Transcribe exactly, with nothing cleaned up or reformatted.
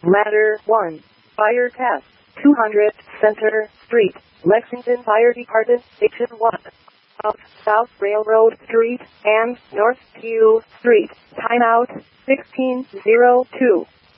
Ladder one. Fire test. two hundred Center Street, Lexington Fire Department, Station one. Of South Railroad Street and North Q Street. Timeout sixteen oh two.